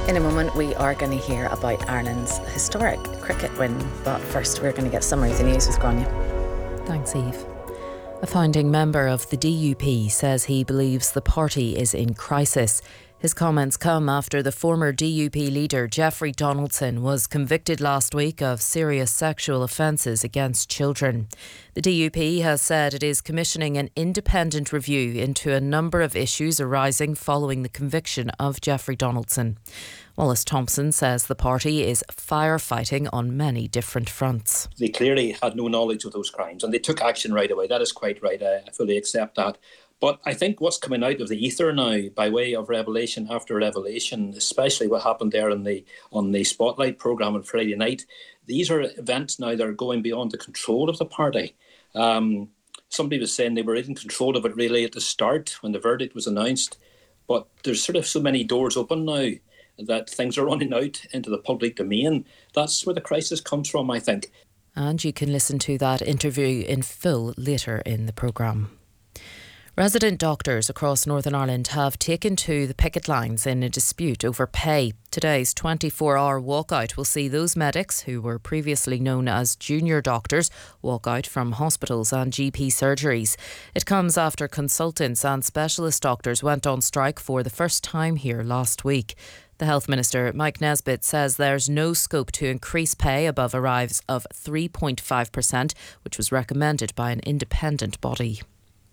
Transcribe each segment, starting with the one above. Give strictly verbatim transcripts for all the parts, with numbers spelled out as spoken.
In a moment, we are going to hear about Ireland's historic cricket win, but first we're going to get a summary of the news with Grania. Thanks, Eve. A founding member of the D U P says he believes the party is in crisis. His comments come after the former D U P leader Jeffrey Donaldson was convicted last week of serious sexual offences against children. The D U P has said it is commissioning an independent review into a number of issues arising following the conviction of Jeffrey Donaldson. Wallace Thompson says the party is firefighting on many different fronts. They clearly had no knowledge of those crimes and they took action right away. That is quite right. I fully accept that. But I think what's coming out of the ether now, by way of revelation after revelation, especially what happened there on the on the Spotlight programme on Friday night, these are events now that are going beyond the control of the party. Um, somebody was saying they were in control of it really at the start when the verdict was announced. But there's sort of so many doors open now that things are running out into the public domain. That's where the crisis comes from, I think. And you can listen to that interview in full later in the programme. Resident doctors across Northern Ireland have taken to the picket lines in a dispute over pay. Today's twenty-four hour walkout will see those medics, who were previously known as junior doctors, walk out from hospitals and G P surgeries. It comes after consultants and specialist doctors went on strike for the first time here last week. The Health Minister, Mike Nesbitt, says there's no scope to increase pay above a rise of three point five percent, which was recommended by an independent body.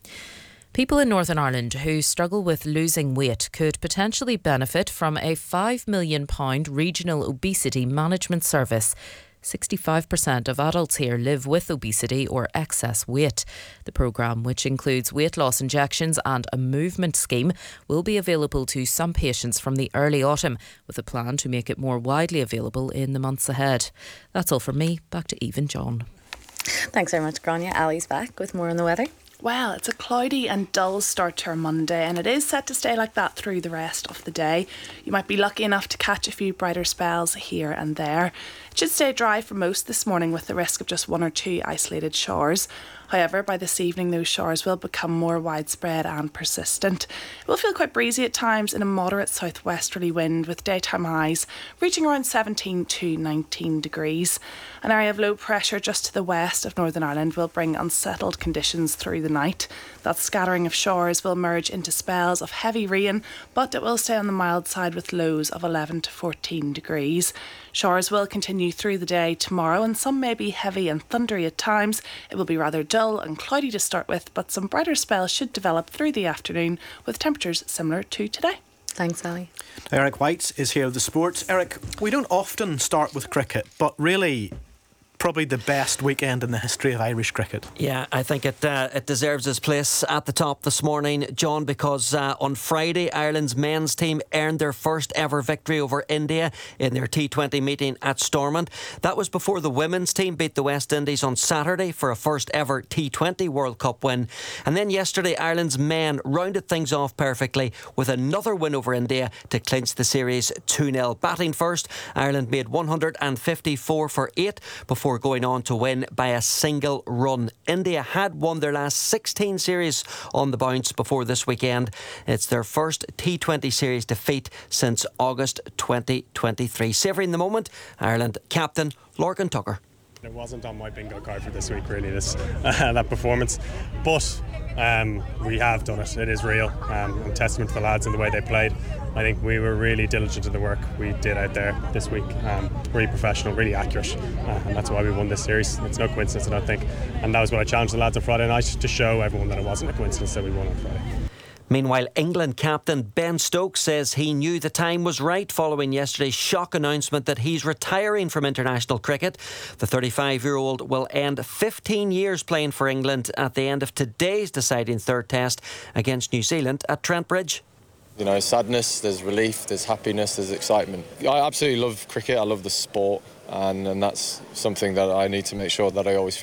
People in Northern Ireland who struggle with losing weight could potentially benefit from a five million pounds regional obesity management service. sixty-five percent of adults here live with obesity or excess weight. The programme, which includes weight loss injections and a movement scheme, will be available to some patients from the early autumn, with a plan to make it more widely available in the months ahead. That's all from me. Back to Eve and John. Thanks very much, Grania. Ali's back with more on the weather. Well, it's a cloudy and dull start to our Monday, and it is set to stay like that through the rest of the day. You might be lucky enough to catch a few brighter spells here and there. It should stay dry for most this morning, with the risk of just one or two isolated showers. However, by this evening, those showers will become more widespread and persistent. It will feel quite breezy at times in a moderate southwesterly wind, with daytime highs reaching around seventeen to nineteen degrees. An area of low pressure just to the west of Northern Ireland will bring unsettled conditions through the night. That scattering of showers will merge into spells of heavy rain, but it will stay on the mild side with lows of eleven to fourteen degrees. Showers will continue through the day tomorrow, and some may be heavy and thundery at times. It will be rather dull and cloudy to start with, but some brighter spells should develop through the afternoon, with temperatures similar to today. Thanks, Ali. Eric White is here with the sports. Eric, we don't often start with cricket, but really, probably the best weekend in the history of Irish cricket. Yeah, I think it uh, it deserves its place at the top this morning, John, because uh, on Friday, Ireland's men's team earned their first ever victory over India in their T twenty meeting at Stormont. That was before the women's team beat the West Indies on Saturday for a first ever T twenty World Cup win. And then yesterday, Ireland's men rounded things off perfectly with another win over India to clinch the series two nil. Batting first, Ireland made one hundred fifty-four for eight before going on to win by a single run. India had won their last sixteen series on the bounce before this weekend. It's their first T twenty series defeat since August twenty twenty-three. Savouring the moment, Ireland captain Lorcan Tucker. It wasn't on my bingo card for this week, really, this uh, that performance. But um, we have done it. It is real. Um, and testament to the lads and the way they played. I think we were really diligent in the work we did out there this week. Um, really professional, really accurate. Uh, and that's why we won this series. It's no coincidence, I don't think. And that was what I challenged the lads on Friday night, to show everyone that it wasn't a coincidence that we won on Friday. Meanwhile, England captain Ben Stokes says he knew the time was right following yesterday's shock announcement that he's retiring from international cricket. The thirty-five-year-old will end fifteen years playing for England at the end of today's deciding third test against New Zealand at Trent Bridge. You know, sadness, there's relief, there's happiness, there's excitement. I absolutely love cricket, I love the sport, and, and that's something that I need to make sure that I always feel